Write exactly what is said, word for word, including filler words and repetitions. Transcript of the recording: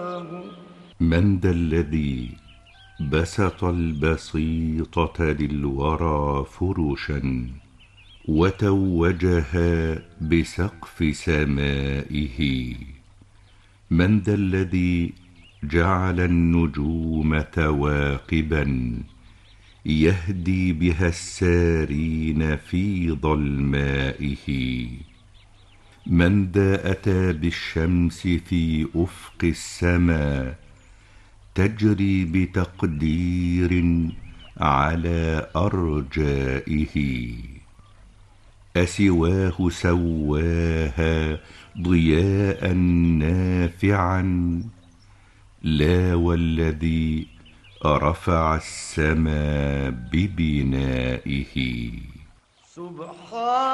من ذا الذي بسط البسيطة للورى فرشا وتوجها بسقف سمائه؟ من ذا الذي جعل النجوم ثواقبا يهدي بها السارين في ظلمائه؟ من ذا أتى بالشمس في أفق السما تجري بتقدير على أرجائه؟ أسواه سواها ضياء نافعا؟ لا، والذي رفع السما ببنائه. سبحان